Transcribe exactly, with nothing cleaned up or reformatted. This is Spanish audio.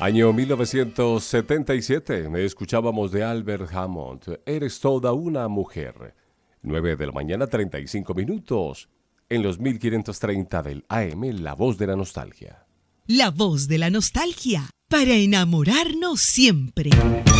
Año mil novecientos setenta y siete, escuchábamos de Albert Hammond, Eres toda una mujer. nueve de la mañana, treinta y cinco minutos, en los mil quinientos treinta del A M, La Voz de la Nostalgia. La Voz de la Nostalgia, para enamorarnos siempre.